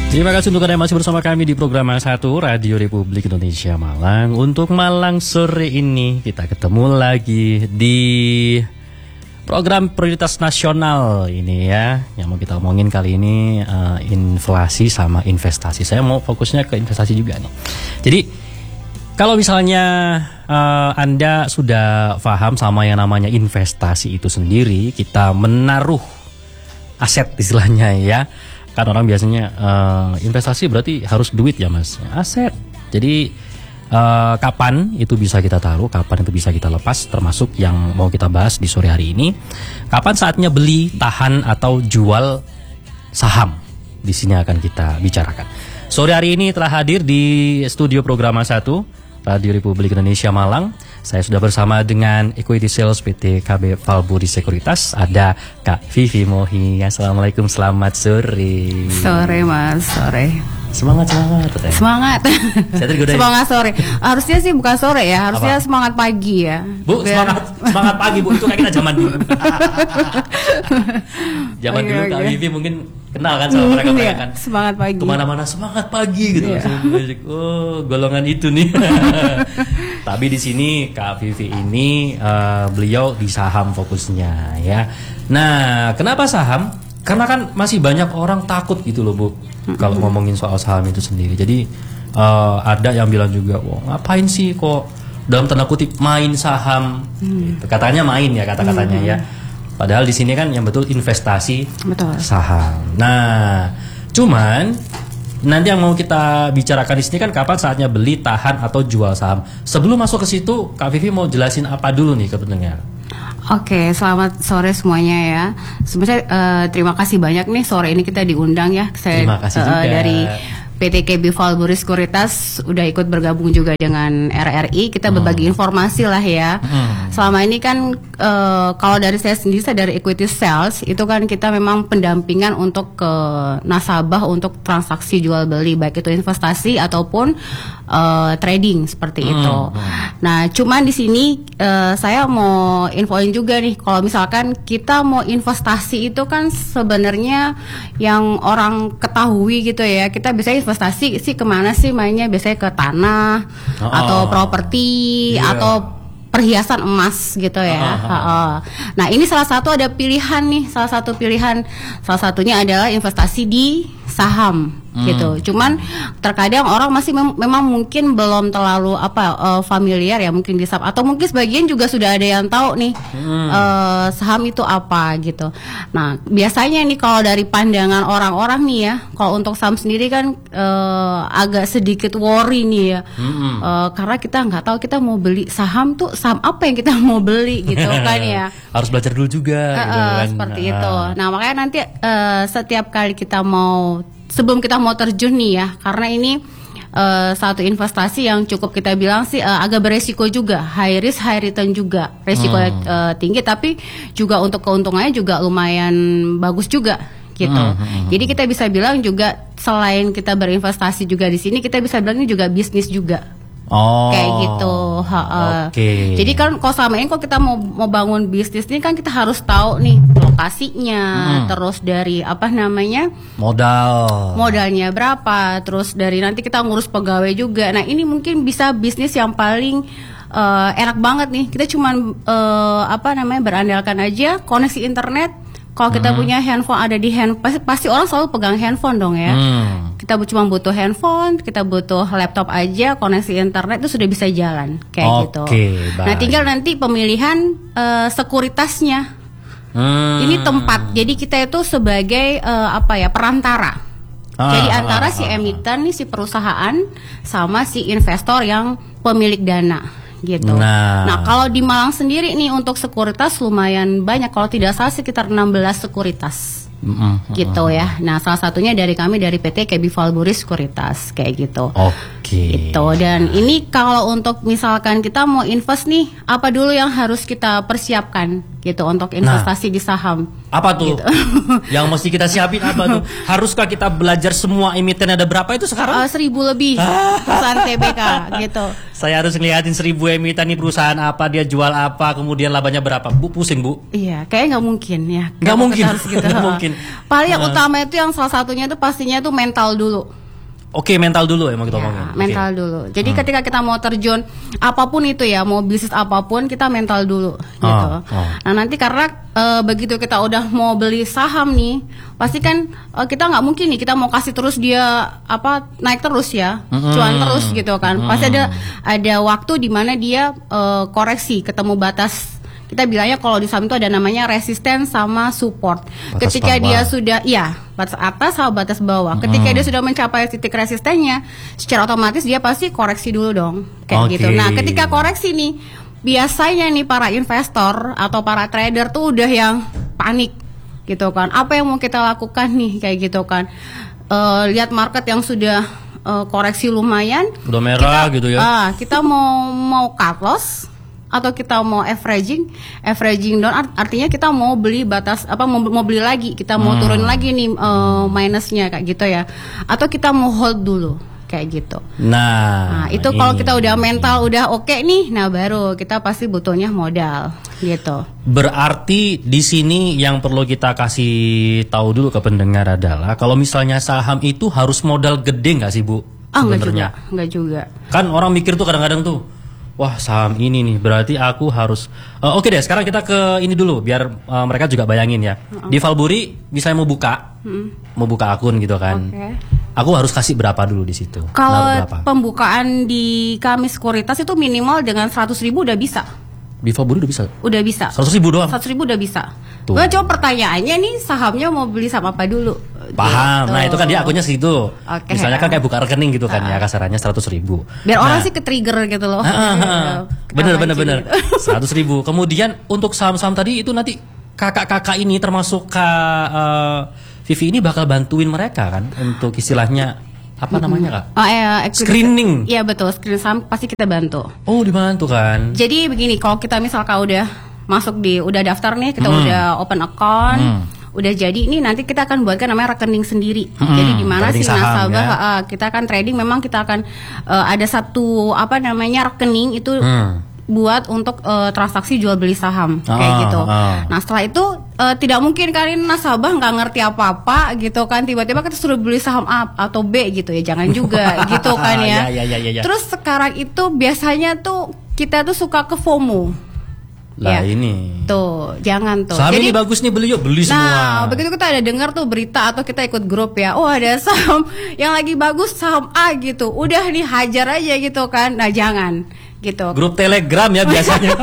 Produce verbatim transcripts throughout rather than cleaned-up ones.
Terima kasih untuk Anda yang masih bersama kami di program satu Radio Republik Indonesia Malang. Untuk Malang sore ini kita ketemu lagi di program prioritas nasional ini ya. Yang mau kita omongin kali ini uh, inflasi sama investasi. Saya mau fokusnya ke investasi juga nih. Jadi kalau misalnya uh, Anda sudah paham sama yang namanya investasi itu sendiri, kita menaruh aset istilahnya ya. Kan orang biasanya uh, investasi berarti harus duit ya mas, aset. Jadi uh, kapan itu bisa kita taruh, kapan itu bisa kita lepas, termasuk yang mau kita bahas di sore hari ini. Kapan saatnya beli, tahan atau jual saham? Di sini akan kita bicarakan. Sore hari ini telah hadir di studio program satu Radio Republik Indonesia Malang. Saya sudah bersama dengan Equity Sales P T K B Valburi Sekuritas. Ada Kak Vivi Mohi. Assalamualaikum, selamat sore. Sore mas, sore. Semangat semangat. Teteh. Semangat. Semangat sore. Harusnya sih bukan sore ya, harusnya apa? Semangat pagi ya. Bu, Biar... semangat semangat pagi Bu, itu kayak kita zaman dulu. Zaman okay, dulu okay. Kak Vivi mungkin kenal kan sama mereka mereka kan. Semangat pagi. Kemana-mana semangat pagi gitu. Yeah. Oh, golongan itu nih. Tapi di sini Kak Vivi ini uh, beliau di saham fokusnya ya. Nah, kenapa saham? Karena kan masih banyak orang takut gitu loh Bu, mm-hmm. kalau ngomongin soal saham itu sendiri. Jadi uh, ada yang bilang juga, wah ngapain sih kok dalam tanda kutip main saham? Mm. Katanya main ya kata-katanya mm-hmm. ya. Padahal di sini kan yang betul investasi betul. Saham. Nah, cuman nanti yang mau kita bicarakan di sini kan kapan saatnya beli, tahan atau jual saham. Sebelum masuk ke situ, Kak Vivi mau jelasin apa dulu nih ke pendengar? Oke, selamat sore semuanya ya. Sebenarnya uh, terima kasih banyak nih sore ini kita diundang ya. Saya terima kasih juga. Uh, dari P T K B Valburi Sekuritas udah ikut bergabung juga dengan R R I. Kita berbagi hmm. informasi lah ya. Hmm. Selama ini kan uh, kalau dari saya sendiri, saya dari Equity Sales itu kan kita memang pendampingan untuk ke nasabah untuk transaksi jual beli, baik itu investasi ataupun uh, trading seperti hmm. itu. Nah, cuman di sini uh, saya mau infoin juga nih, kalau misalkan kita mau investasi itu kan sebenarnya yang orang ketahui gitu ya, kita biasanya investasi sih kemana sih mainnya, biasanya ke tanah oh, atau properti yeah. atau perhiasan emas gitu ya. Uh, uh, uh. Nah ini salah satu ada pilihan nih, salah satu pilihan, salah satunya adalah investasi di saham hmm. gitu. Cuman terkadang orang masih mem- memang mungkin belum terlalu apa uh, familiar ya mungkin di saham, atau mungkin sebagian juga sudah ada yang tahu nih hmm. uh, saham itu apa gitu. Nah biasanya nih kalau dari pandangan orang-orang nih ya, kalau untuk saham sendiri kan uh, agak sedikit worry nih ya, hmm. uh, karena kita nggak tahu kita mau beli saham tuh saham apa yang kita mau beli gitu kan ya. Harus belajar dulu juga. Uh, gitu uh, kan. Seperti uh. itu. Nah makanya nanti uh, setiap kali kita mau sebelum kita mau terjun nih ya, karena ini uh, satu investasi yang cukup kita bilang sih uh, agak beresiko juga, high risk high return juga, resiko hmm. uh, tinggi tapi juga untuk keuntungannya juga lumayan bagus juga gitu. Hmm. Jadi kita bisa bilang juga selain kita berinvestasi juga di sini, kita bisa bilang ini juga bisnis juga. Oh, kayak gitu. Oke. Okay. Jadi kan kalau selama ini kalau kita mau mau bangun bisnis ini kan kita harus tahu nih lokasinya, hmm. terus dari apa namanya modal, modalnya berapa, terus dari nanti kita ngurus pegawai juga. Nah ini mungkin bisa bisnis yang paling uh, enak banget nih. Kita cuman uh, apa namanya berandalkan aja koneksi internet. Kalau kita hmm. punya handphone ada di hand, pasti, pasti orang selalu pegang handphone dong ya. Hmm. Kita cuma butuh handphone, kita butuh laptop aja, koneksi internet itu sudah bisa jalan kayak okay, gitu. Baik. Nah tinggal nanti pemilihan uh, sekuritasnya. Hmm. Ini tempat. Jadi kita itu sebagai uh, apa ya perantara. Ah, Jadi antara ah, si emiten nih si perusahaan sama si investor yang pemilik dana. Gitu. Nah. nah kalau di Malang sendiri nih untuk sekuritas lumayan banyak, kalau tidak salah sekitar enam belas sekuritas mm-hmm. gitu ya. Nah salah satunya dari kami dari P T K B Valburi Sekuritas kayak gitu. Oke. Okay. Gitu. Dan ini kalau untuk misalkan kita mau invest nih, apa dulu yang harus kita persiapkan gitu untuk investasi nah, di saham. Apa tuh? Gitu. Yang mesti kita siapin apa tuh? Haruskah kita belajar semua emiten ada berapa itu sekarang? Uh, seribu lebih perusahaan T B K gitu. Saya harus ngeliatin seribu emiten nih perusahaan apa, dia jual apa, kemudian labanya berapa. Bu pusing bu? Iya, kayaknya nggak mungkin ya. Nggak mungkin. Gitu. Nggak mungkin. Paling yang uh. utama itu yang salah satunya itu pastinya itu mental dulu. Oke, mental dulu emang kita ya, ngomongin. Mental okay. dulu. Jadi hmm. ketika kita mau terjun apapun itu ya, mau bisnis apapun kita mental dulu gitu. Oh, oh. Nah, nanti karena e, begitu kita udah mau beli saham nih, pasti kan e, kita nggak mungkin nih kita mau kasih terus dia apa naik terus ya, mm-hmm. cuan terus gitu kan. Mm-hmm. Pasti ada ada waktu di mana dia e, koreksi, ketemu batas. Kita bilangnya kalau di saham itu ada namanya resisten sama support. Batas Ketika bawah. dia sudah, iya, batas atas sama batas bawah. Hmm. Ketika dia sudah mencapai titik resistennya, secara otomatis dia pasti koreksi dulu dong, kayak okay. gitu. Nah, ketika koreksi nih, biasanya nih para investor atau para trader tuh udah yang panik, gitu kan. Apa yang mau kita lakukan nih, kayak gitu kan? Uh, lihat market yang sudah uh, koreksi lumayan, udah merah kita, gitu ya. Uh, kita mau mau cut loss. Atau kita mau averaging, averaging down art, artinya kita mau beli batas apa mau, mau beli lagi, kita mau hmm. turun lagi nih uh, minusnya kayak gitu ya. Atau kita mau hold dulu kayak gitu. Nah, nah itu kalau kita udah mental udah oke okay nih, nah baru kita pasti butuhnya modal gitu. Berarti di sini yang perlu kita kasih tahu dulu ke pendengar adalah kalau misalnya saham itu harus modal gede nggak sih Bu? Ah nggak juga, nggak juga. Kan orang mikir tuh kadang-kadang tuh, wah saham ini nih berarti aku harus uh, oke okay deh sekarang kita ke ini dulu biar uh, mereka juga bayangin ya. Uh-uh. Di Valburi misalnya mau buka uh-uh. mau buka akun gitu kan, okay. aku harus kasih berapa dulu di situ? Kalau pembukaan di kami sekuritas itu minimal dengan seratus ribu udah bisa. Di Valburi udah bisa? Udah bisa. Seratus ribu doang? Seratus ribu udah bisa. Gue coba pertanyaannya nih sahamnya mau beli saham apa dulu? Paham. Gitu. Nah itu kan dia akunnya segitu. Okay. Misalnya kan kayak buka rekening gitu kan uh. ya kasarannya seratus ribu. Biar nah. orang sih ke trigger gitu loh. Uh, uh, uh. Bener bener bener. Seratus ribu. Kemudian untuk saham-saham tadi itu nanti kakak-kakak ini termasuk kak uh, Vivi ini bakal bantuin mereka kan untuk istilahnya apa mm-hmm. namanya kak? Oh, eh, screening. Iya betul. Screening saham pasti kita bantu. Oh dibantu kan? Jadi begini kalau kita misalkan udah masuk di udah daftar nih kita hmm. udah open account. Hmm. Udah jadi ini nanti kita akan buatkan namanya rekening sendiri. Hmm, jadi di mana si nasabah ya? uh, kita akan trading memang kita akan uh, ada satu apa namanya rekening itu hmm. buat untuk uh, transaksi jual beli saham oh, kayak gitu. Oh. Nah setelah itu uh, tidak mungkin kan ini nasabah nggak ngerti apa-apa gitu kan tiba-tiba kita suruh beli saham A atau B gitu ya jangan juga gitu kan ya. ya, ya, ya, ya. Terus sekarang itu biasanya tuh kita tuh suka ke FOMO. Lah ya. Ini tuh jangan tuh. Saham Jadi, ini bagus nih beli yuk beli nah, semua. Nah begitu kita ada dengar tuh berita atau kita ikut grup ya, oh ada saham yang lagi bagus saham A gitu, udah nih hajar aja gitu kan. Nah jangan gitu. Grup Telegram ya biasanya.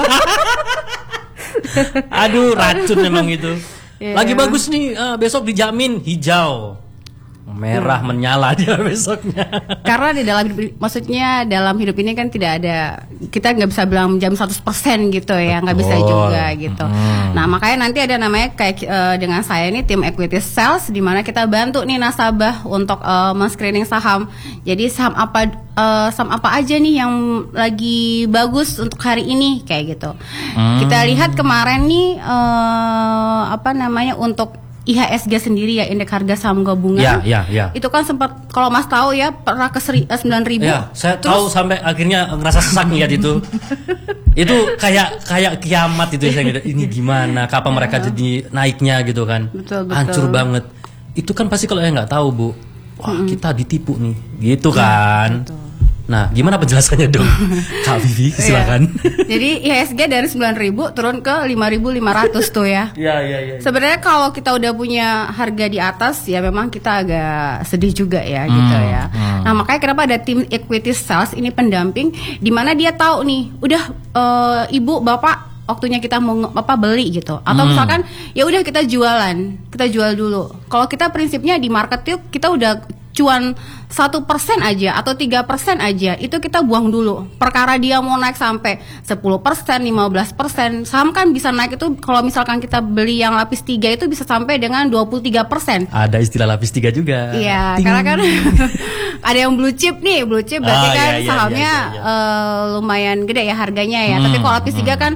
Aduh racun memang itu. Yeah. Lagi bagus nih uh, besok dijamin hijau. Merah hmm. menyala dia besoknya. Karena di dalam maksudnya dalam hidup ini kan tidak ada kita nggak bisa bilang jam seratus persen gitu ya, nggak bisa juga gitu. Hmm. Nah makanya nanti ada namanya kayak uh, dengan saya ini tim equity sales di mana kita bantu nih nasabah untuk uh, men-screening saham. Jadi saham apa uh, saham apa aja nih yang lagi bagus untuk hari ini kayak gitu. Hmm. Kita lihat kemarin nih uh, apa namanya untuk I H S G sendiri ya indeks harga saham gabungan. Ya, ya, ya. Itu kan sempat kalau Mas tahu ya pernah ke sembilan ribu. Ya, saya terus, tahu sampai akhirnya ngerasa sesak lihat itu. Itu kayak kayak kiamat itu saya gitu. Ini gimana? Kapan ya. mereka jadi naiknya gitu kan? Betul, betul. Hancur banget. Itu kan pasti kalau yang nggak tahu Bu, wah mm-hmm. kita ditipu nih, gitu kan? Betul. Nah, gimana penjelasannya dong, Kak Vivi? Silakan. Jadi I H S G dari sembilan ribu turun ke lima ribu lima ratus tuh ya. Iya, iya, iya. Sebenarnya kalau kita udah punya harga di atas ya memang kita agak sedih juga ya hmm, gitu ya. Hmm. Nah, makanya kenapa ada tim equity sales ini pendamping di mana dia tahu nih, udah uh, Ibu, Bapak waktunya kita mau apa beli gitu. Atau hmm. misalkan ya udah kita jualan, kita jual dulu. Kalau kita prinsipnya di market tuh kita udah cuan satu persen aja atau tiga persen aja itu kita buang dulu. Perkara dia mau naik sampai sepuluh persen, lima belas persen, saham kan bisa naik itu kalau misalkan kita beli yang lapis tiga itu bisa sampai dengan dua puluh tiga persen. Ada istilah lapis tiga juga. Iya, karena kan ada yang blue chip nih, blue chip berarti oh, kan iya, iya, sahamnya iya, iya, iya. Uh, lumayan gede ya harganya ya. Hmm, Tapi kalau lapis tiga hmm. kan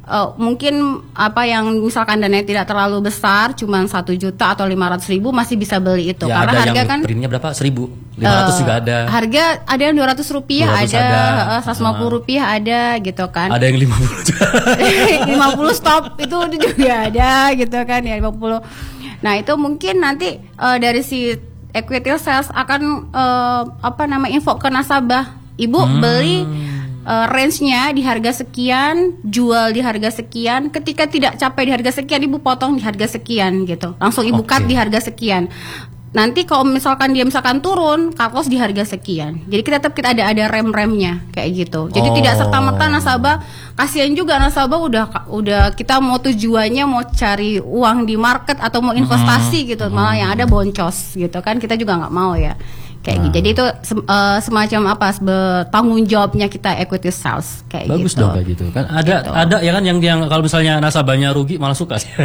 uh, mungkin apa yang misalkan dananya tidak terlalu besar, cuma satu juta atau lima ratus ribu masih bisa beli itu. Ya, karena ada harga yang kan printnya berapa? Seribu, lima ratus uh, juga ada. Harga ada yang dua ratus rupiah dua ratus ada, ada. Uh, seratus lima puluh rupiah ada gitu kan. Ada yang lima puluh juga. lima puluh stop itu juga ada gitu kan ya lima puluh. Nah itu mungkin nanti uh, dari si equity sales akan uh, apa nama info ke nasabah, ibu hmm. beli uh, range-nya di harga sekian, jual di harga sekian. Ketika tidak capai di harga sekian, ibu potong di harga sekian gitu. Langsung ibu okay. cut di harga sekian. Nanti kalau misalkan dia misalkan turun, cut loss di harga sekian. Jadi kita tetap kita ada ada rem-remnya kayak gitu. Jadi oh. tidak serta-merta nasabah, kasihan juga nasabah udah udah kita mau tujuannya mau cari uang di market atau mau investasi hmm. gitu, malah yang ada boncos gitu kan, kita juga nggak mau ya. Kayak gitu. Jadi itu uh, semacam apa tanggung jawabnya kita equity sales kayak bagus gitu. Bagus dong kayak gitu kan. Ada gitu. Ada ya kan yang yang kalau misalnya nasabahnya rugi malah suka sih.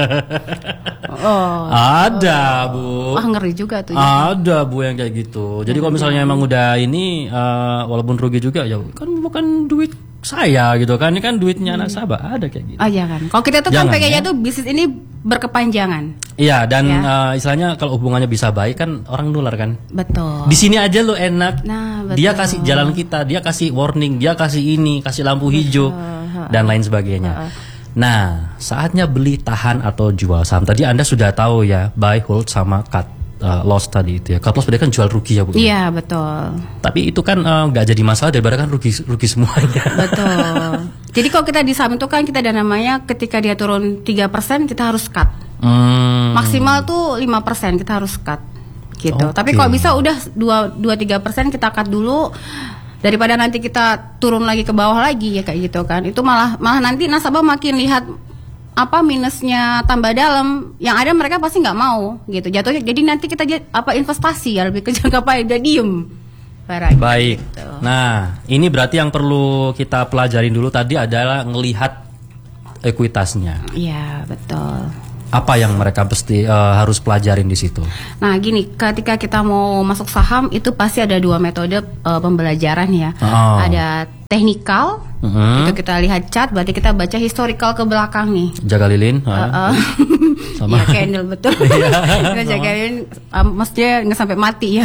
Oh. Ada, Bu. Wah, ngeri juga tuh. Ada, Bu, yang kayak gitu. Jadi kalau misalnya emang udah ini uh, walaupun rugi juga ya kan bukan duit saya gitu kan. Ini kan duitnya hmm. nasabah. Ada kayak gitu. Oh iya kan. Kalau kita tuh Jangan, kan pengennya ya? tuh bisnis ini berkepanjangan. Iya, dan ya? uh, istilahnya kalau hubungannya bisa baik kan orang nular kan. Betul. Di sini aja lo enak. Nah, betul. Dia kasih jalan kita, dia kasih warning, dia kasih ini, kasih lampu hijau betul. Dan lain sebagainya. Uh, uh. Nah, saatnya beli, tahan atau jual saham. Tadi Anda sudah tahu ya, buy, hold sama cut uh, loss tadi itu ya. Cut loss berarti kan jual rugi ya, Bu. Iya, betul. Tapi itu kan nggak uh, jadi masalah daripada kan rugi rugi semuanya. Betul. Jadi kalau kita di saham itu kan kita ada namanya ketika dia turun tiga persen kita harus cut. Hmm. Maksimal tuh lima persen kita harus cut. Gitu. Okay. Tapi kalau bisa udah dua dua tiga persen kita cut dulu. Daripada nanti kita turun lagi ke bawah lagi ya kayak gitu kan. Itu malah malah nanti nasabah makin lihat apa minusnya tambah dalam, yang ada mereka pasti nggak mau gitu. Jatuhnya jadi nanti kita apa investasi ya lebih ke jangka panjang, udah diem. Barangnya, baik. Gitu. Nah, ini berarti yang perlu kita pelajarin dulu tadi adalah ngelihat ekuitasnya. Iya, betul. Apa yang mereka pasti uh, harus pelajarin di situ? Nah, gini, ketika kita mau masuk saham itu pasti ada dua metode uh, pembelajaran ya. Oh. Ada teknikal, uh-huh. itu kita lihat chart, berarti kita baca historical ke belakang nih. Jaga lilin, uh, uh. sama ya, candle betul. Kita jaga lilin, um, maksudnya nggak sampai mati ya.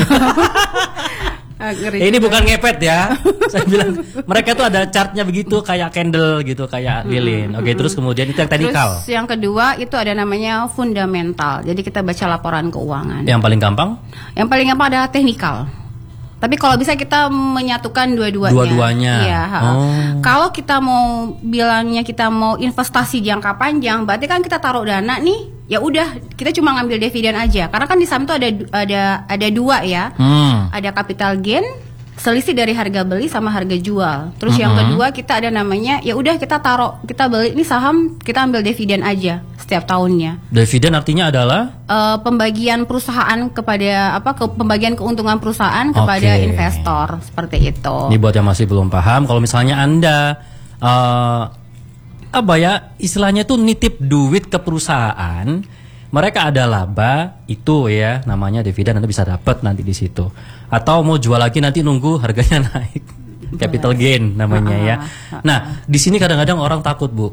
Ini bukan ngepet ya. Saya bilang mereka tuh ada chartnya begitu kayak candle gitu, kayak lilin. Oke, terus kemudian itu yang teknikal. Terus yang kedua itu ada namanya fundamental. Jadi kita baca laporan keuangan. Yang paling gampang? Yang paling gampang adalah teknikal. Tapi kalau bisa kita menyatukan dua-duanya. Dua-duanya. Iya. Oh. Kalau kita mau bilangnya kita mau investasi jangka panjang, berarti kan kita taruh dana nih. Ya udah, kita cuma ngambil dividen aja. Karena kan di saham itu ada ada ada dua ya. Hmm. Ada capital gain, selisih dari harga beli sama harga jual. Terus mm-hmm. yang kedua kita ada namanya, ya udah kita taruh, kita beli ini saham, kita ambil dividen aja setiap tahunnya. Dividen artinya adalah uh, pembagian perusahaan kepada apa? Ke, pembagian keuntungan perusahaan kepada okay. investor seperti itu. Ini buat yang masih belum paham, kalau misalnya Anda uh, apa ya istilahnya tuh nitip duit ke perusahaan, mereka ada laba itu ya namanya dividen, Anda bisa dapat nanti di situ. Atau mau jual lagi nanti nunggu harganya naik, capital gain namanya ya. Nah di sini kadang-kadang orang takut, Bu.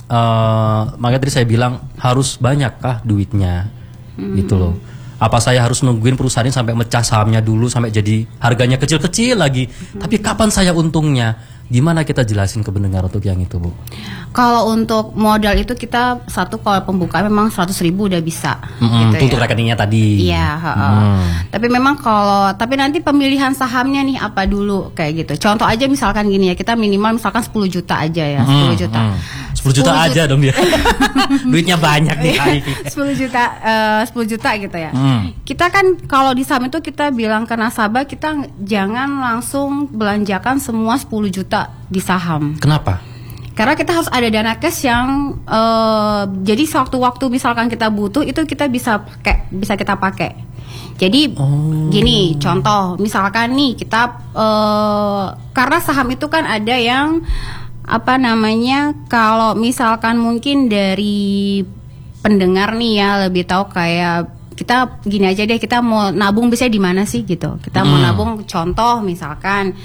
Uh, makanya tadi saya bilang harus banyakkah duitnya, hmm. gitu loh. Apa saya harus nungguin perusahaan ini sampai mecah sahamnya dulu sampai jadi harganya kecil-kecil lagi? Hmm. Tapi kapan saya untungnya? Gimana kita jelasin ke pendengar untuk yang itu, Bu? Kalau untuk modal itu kita satu kalau pembukaan memang seratus ribu udah bisa. Mm-hmm, gitu untuk ya. Rekeningnya tadi. Iya. Mm. Tapi memang kalau tapi nanti pemilihan sahamnya nih apa dulu kayak gitu. Contoh aja misalkan gini ya, kita minimal misalkan sepuluh juta aja ya, sepuluh juta. Mm. sepuluh juta aja dong dia. Duitnya banyak nih. sepuluh juta, uh, sepuluh juta gitu ya. Mm. Kita kan kalau di saham itu kita bilang ke nasabah kita jangan langsung belanjakan semua sepuluh juta di saham. Kenapa? Karena kita harus ada dana cash yang uh, jadi sewaktu-waktu misalkan kita butuh itu kita bisa pakai, bisa kita pakai. Jadi oh. gini, contoh misalkan nih kita uh, karena saham itu kan ada yang apa namanya, kalau misalkan mungkin dari pendengar nih ya lebih tahu kayak kita gini aja deh, kita mau nabung biasanya di mana sih gitu. Kita hmm. mau nabung contoh misalkan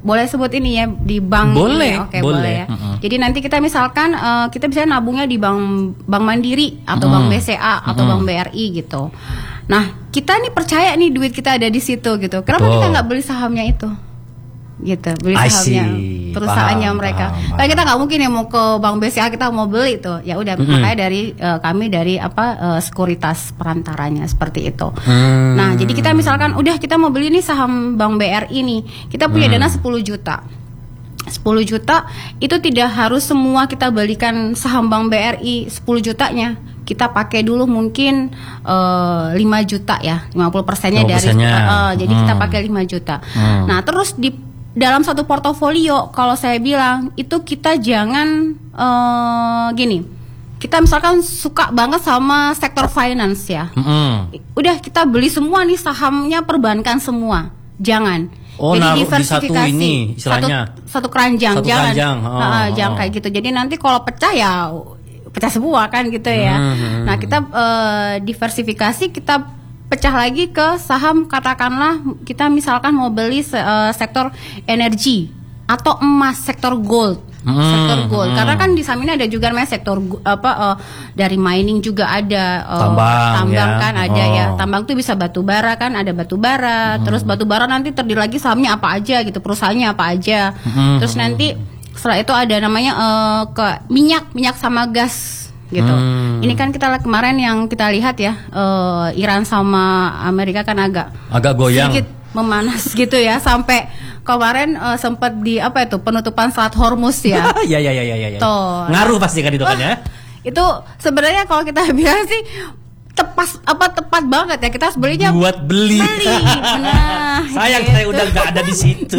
boleh sebut ini ya di bank boleh, ini. Oke, boleh. boleh ya. Mm-mm. Jadi nanti kita misalkan uh, kita bisa nabungnya di bank Bank Mandiri atau mm. Bank B C A atau mm. Bank B R I gitu. Nah, kita nih percaya nih duit kita ada di situ gitu. Kenapa Betul. kita nggak beli sahamnya itu? Gitu, beli sahamnya perusahaannya paham, mereka. Paham, Karena kita nggak mungkin ya mau ke Bank B C A kita mau beli tuh. Ya udah, mm-hmm. makanya dari uh, kami dari apa uh, sekuritas perantaranya seperti itu. Hmm. Nah, jadi kita misalkan udah kita mau beli nih saham Bank B R I nih. Kita punya hmm. dana sepuluh juta. sepuluh juta itu tidak harus semua kita belikan saham Bank B R I sepuluh jutanya. Kita pakai dulu mungkin uh, lima juta ya, lima puluh persennya dari uh, jadi hmm. kita pakai lima juta. Hmm. Nah, terus di dalam satu portofolio, kalau saya bilang itu kita jangan uh, gini. Kita misalkan suka banget sama sektor finance ya. Mm-hmm. Udah kita beli semua nih sahamnya perbankan semua. Jangan. Oh, jadi diversifikasi. Di satu ini istilahnya. Satu, satu keranjang. Satu jangan. keranjang. Oh, uh, oh. Jangan kayak gitu. Jadi nanti kalau pecah ya pecah semua kan gitu ya. Mm-hmm. Nah, kita uh, diversifikasi, kita pecah lagi ke saham, katakanlah kita misalkan mau beli uh, sektor energi atau emas, sektor gold, hmm, sektor gold. Hmm. Karena kan di saham ini ada juga namanya sektor apa uh, dari mining juga ada uh, tambang, tambang ya. kan ada oh. ya. Tambang tuh bisa batu bara kan, ada batu bara. Hmm. Terus batu bara nanti terdiri lagi sahamnya apa aja gitu, perusahaannya apa aja. Hmm. Terus nanti setelah itu ada namanya uh, ke minyak, minyak sama gas. Gitu. Hmm. Ini kan kita kemarin yang kita lihat ya uh, Iran sama Amerika kan agak agak goyang, sedikit memanas gitu ya sampai kemarin uh, sempat di apa itu penutupan Selat Hormuz ya. Iya iya iya iya ya. Tuh. Ngaruh pasti kan itu kan ya. Itu sebenarnya kalau kita bilang sih tepas apa tepat banget ya kita sebenarnya buat beli. beli. Nah, sayang gitu. Saya udah nggak ada di situ.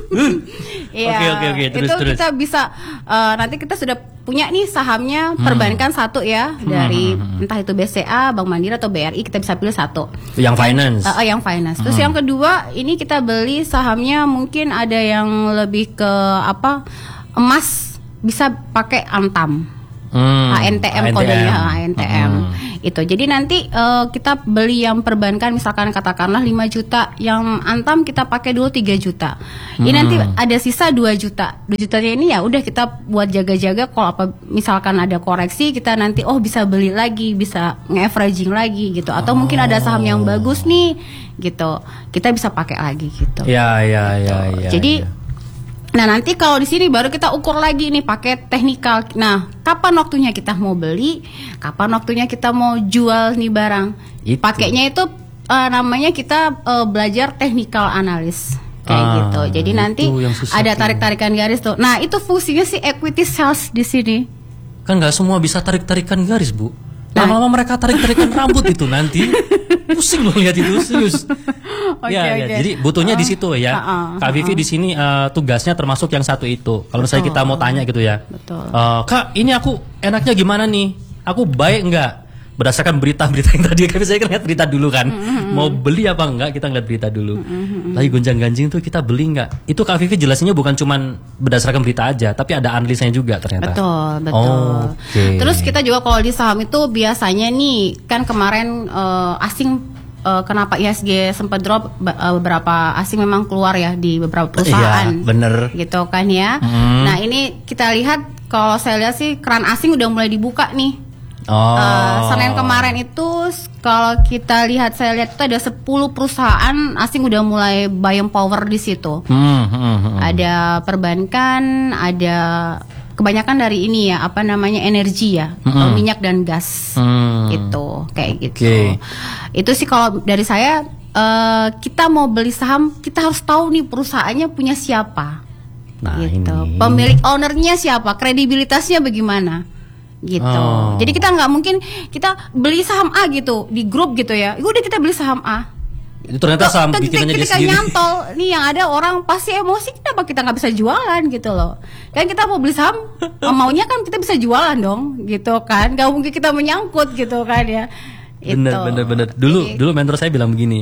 Oke oke oke terus itu terus. Kita bisa uh, nanti kita sudah punya nih sahamnya hmm. perbankan satu ya hmm. dari entah itu B C A, Bank Mandiri atau B R I kita bisa pilih satu. Yang finance. Uh, uh, yang finance. Terus hmm. yang kedua ini kita beli sahamnya mungkin ada yang lebih ke apa emas bisa pakai Antam. Hmm, A N T M kodenya A N T M hmm. itu. Jadi nanti uh, kita beli yang perbankan misalkan katakanlah lima juta, yang Antam kita pakai dulu tiga juta. Ini hmm. nanti ada sisa dua juta. dua jutanya ini ya udah kita buat jaga-jaga kalau apa misalkan ada koreksi kita nanti oh bisa beli lagi, bisa nge-averaging lagi gitu. Atau oh. mungkin ada saham yang bagus nih gitu. Kita bisa pakai lagi gitu. Ya ya ya ya. Jadi ya. Nah nanti kalau di sini baru kita ukur lagi nih pakai teknikal. Nah kapan waktunya kita mau beli, kapan waktunya kita mau jual nih barang. Itu. Pakainya itu uh, namanya kita uh, belajar technical analysis kayak ah, gitu. Jadi nanti ada tarik-tarikan garis tuh. Nah itu fungsinya si equity sales di sini. Kan nggak semua bisa tarik-tarikan garis bu. Lama-lama mereka tarik-tarikan rambut itu nanti pusing loh lihat itu serius. Okay, ya, okay. ya, jadi butuhnya uh, di situ ya. Uh, uh, Kak Vivi uh, di sini uh, tugasnya termasuk yang satu itu. Kalau misalnya kita mau tanya gitu ya, uh, Kak, ini aku enaknya gimana nih? Aku baik nggak? Berdasarkan berita-berita yang tadi, kan saya kan lihat berita dulu kan. Mm-hmm. Mau beli apa enggak? Kita ngeliat berita dulu. Mm-hmm. Lagi gonjang-ganjing tuh kita beli nggak? Itu Kak Vivi jelasinnya bukan cuman berdasarkan berita aja, tapi ada analisanya juga ternyata. Betul, betul. Oh, okay. Terus kita juga kalau di saham itu biasanya nih, kan kemarin uh, asing. Uh, kenapa I H G sempat drop uh, beberapa asing memang keluar ya di beberapa perusahaan. Iya, bener. Gitu kan ya. Hmm. Nah ini kita lihat kalau saya lihat sih keran asing udah mulai dibuka nih. Oh. Uh, Senin kemarin itu kalau kita lihat saya lihat itu ada sepuluh perusahaan asing udah mulai buying power di situ. Hmm, hmm, hmm. Ada perbankan, ada kebanyakan dari ini ya apa namanya energi ya, hmm. minyak dan gas. Hmm. Gitu, kayak gitu. Okay. Itu sih kalau dari saya uh, kita mau beli saham kita harus tahu nih perusahaannya punya siapa. Nah, gitu. Ini. Pemilik ownernya siapa, kredibilitasnya bagaimana. Gitu. Oh. Jadi kita nggak mungkin kita beli saham A gitu di grup gitu ya. Udah kita beli saham A. Itu ternyata saham bikinannya dia sendiri. Nyantol nih yang ada orang pasti emosi, kenapa kita nggak bisa jualan gitu loh. Kan kita mau beli saham maunya kan kita bisa jualan dong gitu kan. Gak mungkin kita menyangkut gitu kan ya. Bener itu. bener bener. Dulu Jadi, dulu mentor saya bilang begini.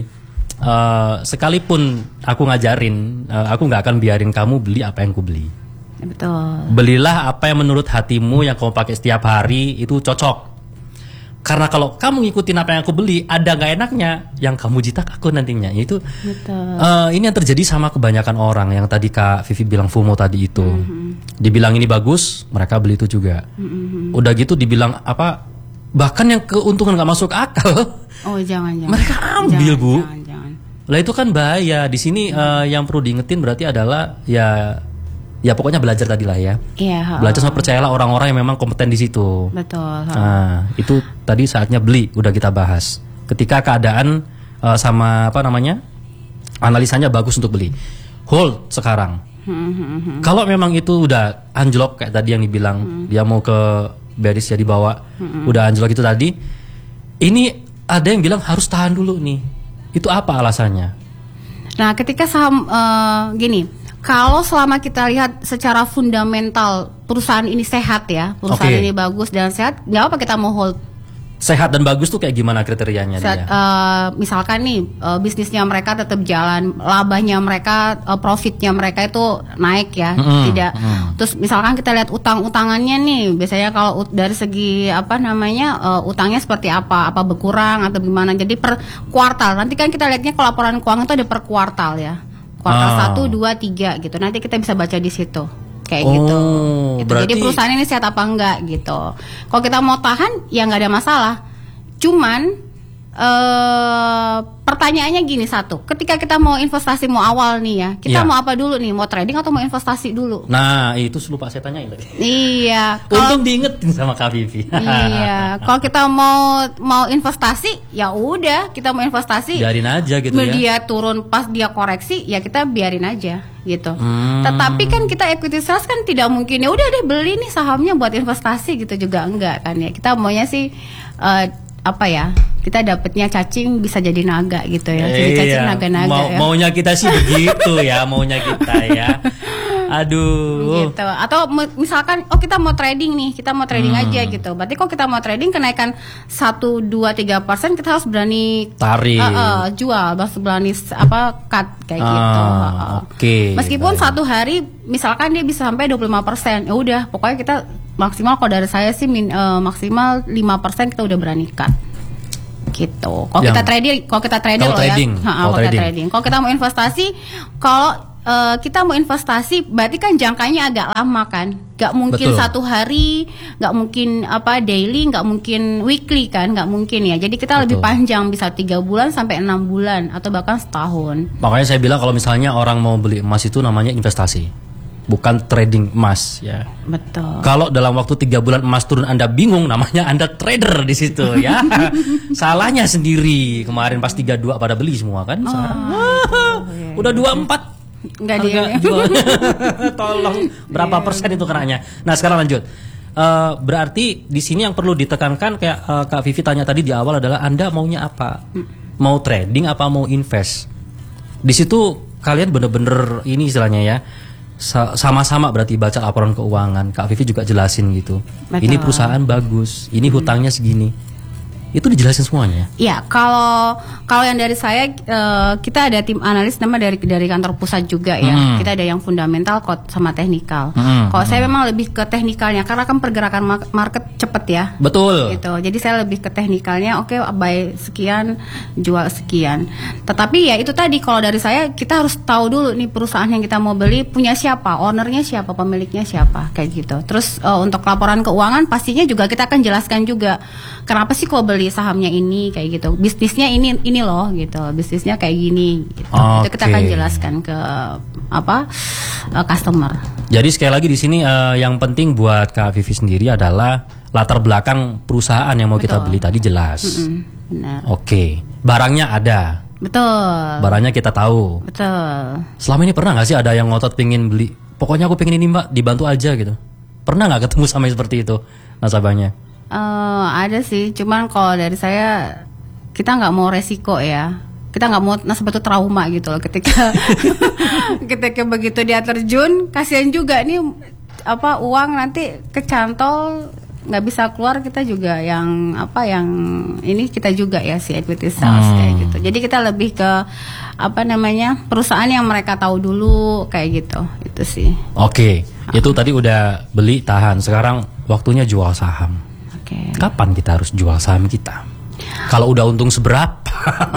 Uh, sekalipun aku ngajarin, uh, aku nggak akan biarin kamu beli apa yang ku beli. Betul. Belilah apa yang menurut hatimu yang kamu pakai setiap hari itu cocok. Karena kalau kamu ngikutin apa yang aku beli, ada nggak enaknya yang kamu jitak aku nantinya. Itu uh, ini yang terjadi sama kebanyakan orang yang tadi Kak Vivi bilang FOMO tadi itu. Mm-hmm. Dibilang ini bagus, mereka beli itu juga. Mm-hmm. Udah gitu dibilang apa? Bahkan yang keuntungan nggak masuk akal. Oh jangan jangan. Mereka ambil jangan, bu. Jangan, jangan. Lah itu kan bahaya. Di sini mm-hmm. uh, yang perlu diingetin berarti adalah ya. Ya pokoknya belajar tadi lah ya. Iya. Belajar sama percayalah orang-orang yang memang kompeten di situ. Betul. Nah itu tadi saatnya beli udah kita bahas. Ketika keadaan uh, sama apa namanya analisanya bagus untuk beli. Hold sekarang. Hmm. Kalau memang itu udah anjlok kayak tadi yang dibilang hmm. dia mau ke bearish ya dibawa, hmm. udah anjlok itu tadi. Ini ada yang bilang harus tahan dulu nih. Itu apa alasannya? Nah ketika saham uh, gini. Kalau selama kita lihat secara fundamental perusahaan ini sehat ya, perusahaan okay. ini bagus dan sehat, nggak apa kita mau hold. Sehat dan bagus tuh kayak gimana kriterianya sehat, dia? Uh, misalkan nih uh, bisnisnya mereka tetap jalan, labanya mereka, uh, profitnya mereka itu naik ya, mm-hmm. tidak. Mm-hmm. Terus misalkan kita lihat utang-utangannya nih, biasanya kalau ut- dari segi apa namanya uh, utangnya seperti apa, apa berkurang atau gimana. Jadi per kuartal, nanti kan kita lihatnya kalau laporan keuangan itu ada per kuartal ya. Kuartal satu, dua, tiga gitu. Nanti kita bisa baca di situ, kayak oh, gitu. Itu. Berarti... Jadi perusahaan ini sehat apa enggak gitu. Kalau kita mau tahan, ya nggak ada masalah. Cuman uh, pertanyaannya gini satu. Ketika kita mau investasi mau awal nih ya, kita ya. mau apa dulu nih? Mau trading atau mau investasi dulu? Nah itu lupa saya tanyain tadi. Iya. Untung diingetin sama Kak Vivi. Iya. Kalau kita mau mau investasi, ya udah kita mau investasi. Biarin aja gitu ya. Dia turun pas dia koreksi, ya kita biarin aja gitu. Hmm. Tetapi kan kita equity sales kan tidak mungkin ya udah deh beli nih sahamnya buat investasi gitu juga enggak kan ya. Kita maunya sih uh, apa ya? Kita dapatnya cacing bisa jadi naga gitu ya. Jadi iya. cacing naga-naga Mau, ya. Maunya kita sih begitu ya, maunya kita ya. Aduh. Gitu. Atau misalkan oh kita mau trading nih, kita mau trading hmm. aja gitu. Berarti kok kita mau trading kenaikan satu, dua, tiga persen kita harus berani tarik. Uh, uh, jual, harus berani apa cut kayak ah, gitu. Uh, uh. Oke. Okay. Meskipun baik. Satu hari misalkan dia bisa sampai dua puluh lima persen. Ya udah, pokoknya kita maksimal kalau dari saya sih min, uh, maksimal lima persen kita udah berani cut. Gitu. Kalau kita trading, kalau kita trader loh trading. ya. Kalau kita trading. Kalau kita mau investasi, kalau uh, kita mau investasi, berarti kan jangkanya agak lama kan. Gak mungkin Betul. satu hari, gak mungkin apa daily, gak mungkin weekly kan, gak mungkin ya. Jadi kita Betul. lebih panjang, bisa tiga bulan sampai enam bulan atau bahkan setahun. Makanya saya bilang kalau misalnya orang mau beli emas itu namanya investasi. Bukan trading emas ya. Betul. Kalau dalam waktu tiga bulan emas turun Anda bingung, namanya Anda trader di situ ya. Salahnya sendiri. Kemarin pas tiga puluh dua pada beli semua kan. Oh, ah, iya, udah dua puluh empat. Enggak dia. Tolong berapa yeah. persen itu kenanya. Nah, sekarang lanjut. Uh, berarti di sini yang perlu ditekankan kayak uh, Kak Vivi tanya tadi di awal adalah Anda maunya apa? Mau trading apa mau invest? Di situ kalian bener-bener ini istilahnya ya. Sama-sama berarti baca laporan keuangan. Kak Vivi juga jelasin gitu. Betul. Ini perusahaan bagus, ini hutangnya segini. Itu dijelasin semuanya. Iya, kalau kalau yang dari saya uh, kita ada tim analis nama dari dari kantor pusat juga ya. Hmm. Kita ada yang fundamental kok sama teknikal. Hmm. Kalau hmm. saya memang lebih ke teknikalnya karena kan pergerakan market cepet ya. Betul. Gitu. Jadi saya lebih ke teknikalnya. Oke, okay, buy sekian, jual sekian. Tetapi ya itu tadi kalau dari saya kita harus tahu dulu nih perusahaan yang kita mau beli punya siapa, ownernya siapa, pemiliknya siapa, kayak gitu. Terus uh, untuk laporan keuangan pastinya juga kita akan jelaskan juga kenapa sih kok beli sahamnya ini kayak gitu, bisnisnya ini ini loh gitu, bisnisnya kayak gini gitu. Okay. Itu kita akan jelaskan ke apa uh, customer. Jadi sekali lagi di sini uh, yang penting buat Kak Vivi sendiri adalah latar belakang perusahaan yang mau Betul. kita beli tadi jelas. Oke, okay. Barangnya ada. Betul. Barangnya kita tahu. Betul. Selama ini pernah nggak sih ada yang ngotot pengen beli? Pokoknya aku pengen ini mbak, dibantu aja gitu. Pernah nggak ketemu sama seperti itu nasabahnya? Uh, ada sih, cuman kalau dari saya kita nggak mau resiko ya, kita nggak mau nasabah itu trauma gitu loh ketika ketika begitu dia terjun, kasihan juga nih apa uang nanti kecantol nggak bisa keluar, kita juga yang apa yang ini kita juga ya si equity sales hmm. kayak gitu. Jadi kita lebih ke apa namanya perusahaan yang mereka tahu dulu kayak gitu, itu sih. Oke, okay. Itu tadi udah beli tahan, sekarang waktunya jual saham. Okay. Kapan kita harus jual saham kita? Kalau udah untung seberapa?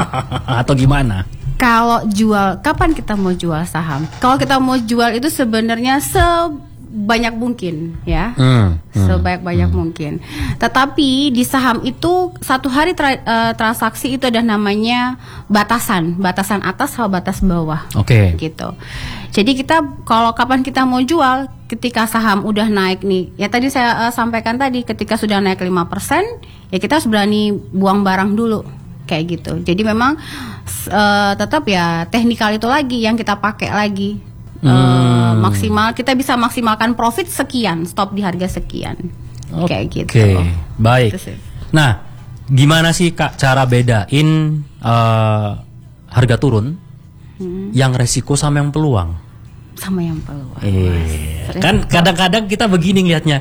Atau gimana? Kalau jual, kapan kita mau jual saham? Kalau kita mau jual itu sebenarnya sebanyak mungkin, ya, Hmm, hmm, sebanyak-banyak hmm. mungkin. Tetapi di saham itu satu hari tra- uh, transaksi itu ada namanya batasan, batasan atas sama batas bawah. Oke. Okay. Gitu. Jadi kita kalau kapan kita mau jual, ketika saham udah naik nih, ya tadi saya uh, sampaikan tadi, ketika sudah naik lima persen, ya kita harus berani buang barang dulu. Kayak gitu. Jadi memang uh, tetap ya teknikal itu lagi yang kita pakai lagi. Hmm. Uh, maksimal kita bisa maksimalkan profit sekian, stop di harga sekian. Oke, kayak gitu. Oke, baik. Gitu sih. Nah, gimana sih Kak cara bedain uh, harga turun hmm. yang resiko sama yang peluang? Sama yang peluang. Eh, kan kadang-kadang kita begini ngeliatnya,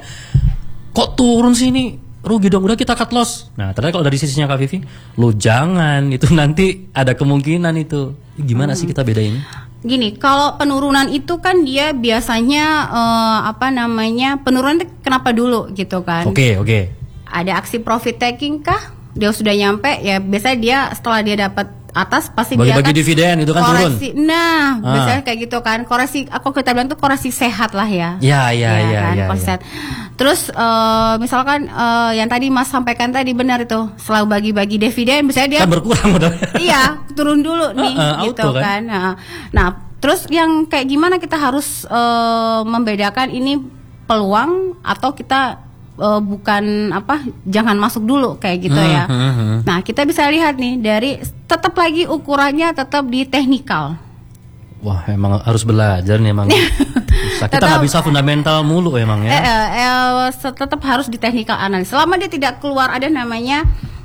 kok turun sih ini? Rugi dong, udah kita cut loss. Nah, ternyata kalau dari sisinya Kak Vivi, lo jangan, itu nanti ada kemungkinan itu. Gimana hmm. sih kita bedain? Gini, kalau penurunan itu kan dia biasanya uh, apa namanya, penurunan itu kenapa dulu gitu kan? Oke, okay, oke. Okay. Ada aksi profit taking kah? Dia sudah nyampe, ya biasanya dia setelah dia dapat atas pasti bagi-bagi dividen itu kan koreksi, turun. Nah, ah. biasanya kayak gitu kan. Koreksi, aku kita bilang tuh koreksi sehat lah ya. Ya, ya, ya, kan? ya, ya. ya. Terus uh, misalkan uh, yang tadi Mas sampaikan tadi benar itu, selalu bagi-bagi dividen, biasanya dia kan berkurang udah. Iya, turun dulu nih, uh, uh, gitu auto, kan. kan. Nah, nah, terus yang kayak gimana kita harus uh, membedakan ini peluang atau kita Uh, bukan apa, jangan masuk dulu kayak gitu hmm, ya. Hmm, hmm. Nah, kita bisa lihat nih dari tetap lagi ukurannya tetap di teknikal. Wah, emang harus belajar nih emang. Kita nggak bisa fundamental mulu emang ya. Eh, eh, eh, tetap harus di technical analysis. Selama dia tidak keluar ada namanya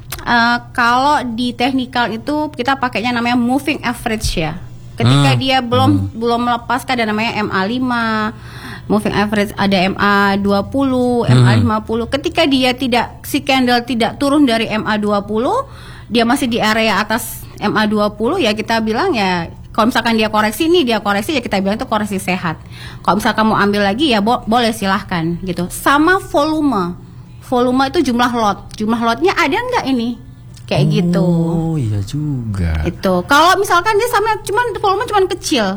uh, kalau di technical itu kita pakainya namanya moving average ya. Ketika hmm, dia belum hmm. belum melepaskan ada namanya M A lima. Moving average ada M A dua puluh, hmm. M A lima puluh. Ketika dia tidak, si candle tidak turun dari M A dua puluh, dia masih di area atas M A dua puluh, ya kita bilang ya, kalau misalkan dia koreksi nih, dia koreksi ya kita bilang itu koreksi sehat. Kalau misalkan mau ambil lagi ya bo- boleh silahkan gitu. Sama volume, volume itu jumlah lot, jumlah lotnya ada nggak ini? Kayak oh, gitu. Oh iya juga. Itu kalau misalkan dia sama cuman volume cuman kecil,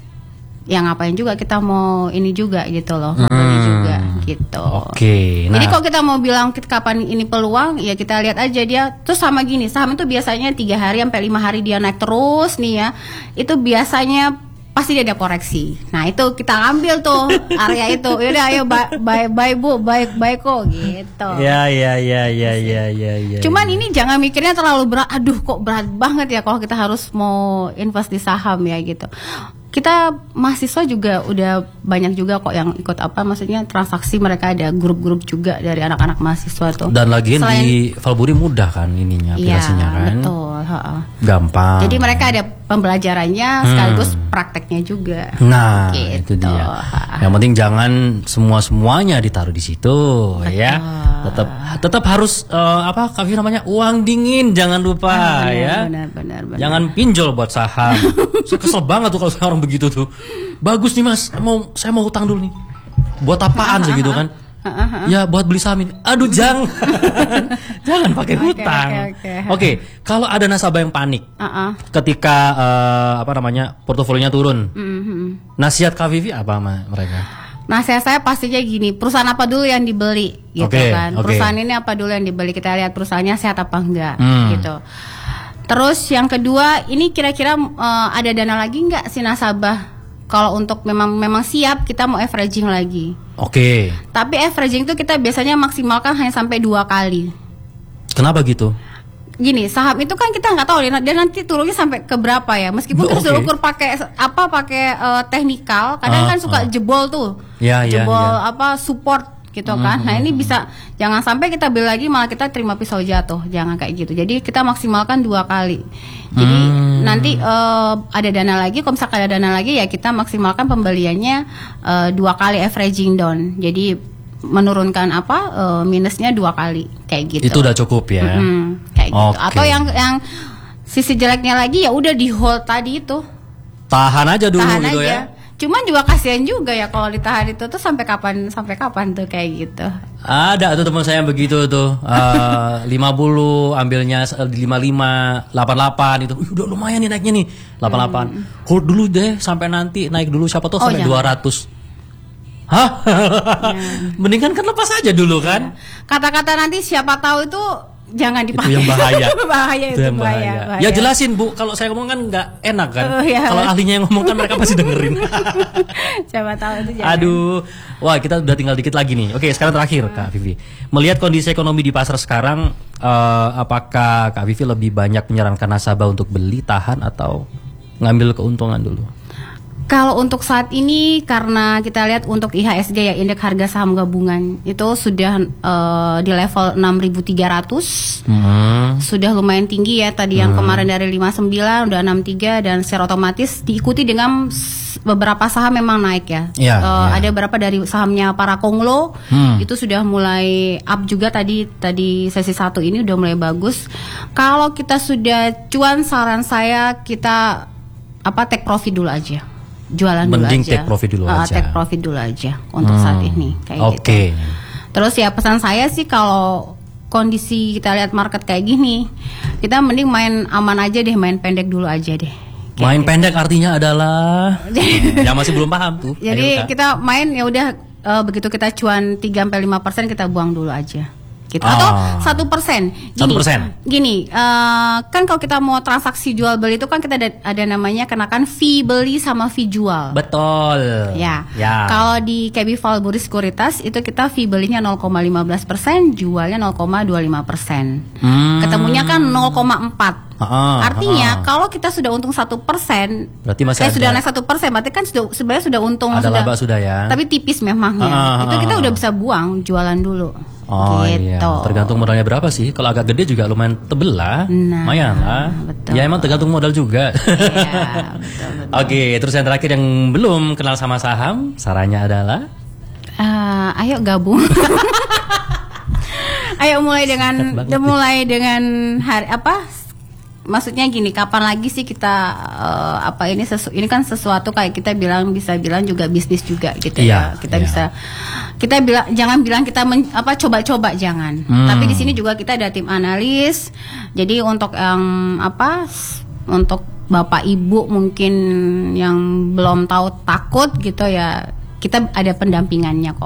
ya ngapain juga kita mau ini juga gitu loh, hmm. beli juga gitu. Oke. Okay, nah. Jadi kalau kita mau bilang kapan ini peluang, ya kita lihat aja dia. Terus sama gini, saham itu biasanya tiga hari sampai lima hari dia naik terus nih ya. Itu biasanya pasti dia ada koreksi. Nah itu kita ambil tuh area itu. Yaudah ayo bye bye bu, baik baik kok gitu. Ya ya ya ya ya ya ya. Cuman ini jangan mikirnya terlalu berat. Aduh kok berat banget ya kalau kita harus mau invest di saham ya gitu. Kita mahasiswa juga udah banyak juga kok yang ikut apa, maksudnya transaksi, mereka ada grup-grup juga dari anak-anak mahasiswa tuh. Dan lagi di Valburi mudah kan ininya, aplikasinya iya, kan. Betul, ha-ha. Gampang. Jadi mereka ada pembelajarannya hmm. sekaligus prakteknya juga. Nah, gitu. itu dia. Ha-ha. Yang penting jangan semua-semuanya ditaruh di situ. Betul. Ya. Tetap tetap harus uh, apa kafir namanya uang dingin, jangan lupa ah, benar, ya. Benar, benar, benar. Jangan pinjol buat saham. Saya kesel banget tuh kalau orang begitu tuh. Bagus nih Mas, mau saya mau utang dulu nih. Buat apaan sih gitu kan? Ya buat beli saham ini. Aduh jangan. Jangan pakai hutang. Oke, okay, okay, okay. okay, kalau ada nasabah yang panik uh-uh. ketika uh, apa namanya portofolionya turun. Mm-hmm. Nasihat Kak Vivi apa sama mereka? Nasihat saya pastinya gini, perusahaan apa dulu yang dibeli gitu okay, kan. Okay. Perusahaan ini apa dulu yang dibeli, kita lihat perusahaannya sehat apa enggak hmm. gitu. Terus yang kedua, ini kira-kira uh, ada dana lagi nggak si nasabah? Kalau untuk memang memang siap, kita mau averaging lagi. Oke. Okay. Tapi averaging itu kita biasanya maksimalkan hanya sampai dua kali. Kenapa gitu? Gini, saham itu kan kita nggak tahu dia nanti turunnya sampai ke berapa ya. Meskipun kita sudah ukur pakai apa pakai uh, teknikal, kadang uh, kan suka uh. jebol tuh. Ya, jebol ya, ya. apa support gitu kan. Hmm, nah ini bisa jangan sampai kita beli lagi malah kita terima pisau jatuh, jangan kayak gitu. Jadi kita maksimalkan dua kali. Jadi hmm. nanti uh, ada dana lagi, kalau misalkan ada dana lagi ya kita maksimalkan pembeliannya uh, dua kali averaging down. Jadi menurunkan apa uh, minusnya dua kali kayak gitu. Itu udah cukup ya. Mm-hmm, kayak okay. gitu. Atau yang yang sisi jeleknya lagi ya udah di hold tadi itu. Tahan aja dulu Tahan gitu aja. ya. Cuman juga kasihan juga ya kalau ditahan itu tuh sampai kapan sampai kapan tuh kayak gitu. Ada tuh teman saya yang begitu tuh, uh, lima puluh ambilnya lima puluh lima, delapan puluh delapan itu. Uh, udah lumayan nih naiknya nih. delapan puluh delapan. Hmm. Hold dulu deh sampai nanti naik dulu siapa tuh oh, sampai jangan. dua ratus. Hah? Ya. Mendingan kan lepas aja dulu kan. Kata-kata nanti siapa tahu itu jangan dipakai. Itu yang bahaya. bahaya itu, itu yang bahaya. bahaya. bahaya. Ya jelasin Bu, kalau saya ngomong kan nggak enak kan. Uh, ya. Kalau ahlinya yang ngomong kan mereka pasti dengerin. Siapa tahu itu jangan. Aduh, wah kita udah tinggal dikit lagi nih. Oke, sekarang terakhir Kak Vivi. Melihat kondisi ekonomi di pasar sekarang, uh, apakah Kak Vivi lebih banyak menyarankan nasabah untuk beli, tahan atau ngambil keuntungan dulu? Kalau untuk saat ini karena kita lihat untuk I H S G ya, indeks harga saham gabungan itu sudah uh, di level enam ribu tiga ratus. Hmm. Sudah lumayan tinggi ya. Tadi yang hmm. kemarin dari lima puluh sembilan udah enam puluh tiga dan secara otomatis diikuti dengan beberapa saham memang naik ya. Ya, uh, ya. Ada beberapa dari sahamnya para Konglo hmm. itu sudah mulai up juga tadi tadi sesi satu ini udah mulai bagus. Kalau kita sudah cuan, saran saya kita apa take profit dulu aja. Jualan dulu mending aja. take profit dulu uh, aja. Take profit dulu aja untuk hmm. saat ini kayak okay. gitu. Terus ya pesan saya sih kalau kondisi kita lihat market kayak gini, kita mending main aman aja deh, main pendek dulu aja deh. Kayak main gitu. Pendek artinya adalah yang masih belum paham tuh. Jadi kita main ya udah uh, begitu kita cuan tiga sampai lima persen kita buang dulu aja. Gitu. Ah. Atau satu persen. Satu persen. Gini, uh, kan kalau kita mau transaksi jual beli itu kan kita ada, ada namanya kenakan fee beli sama fee jual. Betul. Ya. ya. Kalau di K B Valburis Sekuritas itu kita fee belinya nol koma lima belas persen, jualnya nol koma dua lima persen. Hmm. Ketemunya kan nol koma empat. Ah, Artinya ah. kalau kita sudah untung satu persen, berarti masih eh, ada. Sudah naik satu persen, berarti kan sudah sebenarnya sudah untung. Ada sudah, laba sudah ya. Tapi tipis memangnya. Ah, itu kita ah, udah bisa buang, jualan dulu. Oh gitu. iya, tergantung modalnya berapa sih. Kalau agak gede juga lumayan tebel lah, nah, lumayan lah. Betul. Ya emang tergantung modal juga. Iya, betul, betul. Oke, terus yang terakhir yang belum kenal sama saham, sarannya adalah? Uh, ayo gabung. Ayo mulai dengan mulai dengan hari apa? Maksudnya gini, kapan lagi sih kita uh, apa ini sesu, ini kan sesuatu kayak kita bilang bisa bilang juga bisnis juga gitu iya, ya. Kita iya. bisa kita bilang jangan bilang kita men, apa coba-coba jangan. Hmm. Tapi di sini juga kita ada tim analis. Jadi untuk yang apa untuk Bapak Ibu mungkin yang belum tahu takut gitu ya, kita ada pendampingannya kok.